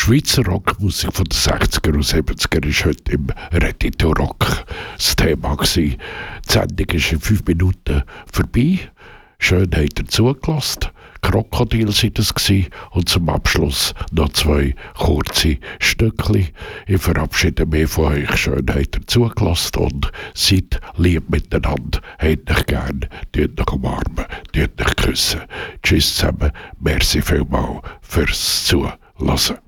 Schweizer Rockmusik von den 60er und 70er ist heute im Reddito Rock das Thema gewesen. Die Sendung ist in 5 Minuten vorbei. Schön habt ihr zugelassen. Krokodil sind es gewesen. Und zum Abschluss noch 2 kurze Stückchen. Ich verabschiede mich von euch. Schön habt ihr zugelassen und seid lieb miteinander. Habt euch gern, tut euch umarmen, tut euch küssen. Tschüss zusammen. Merci vielmals fürs Zuhören.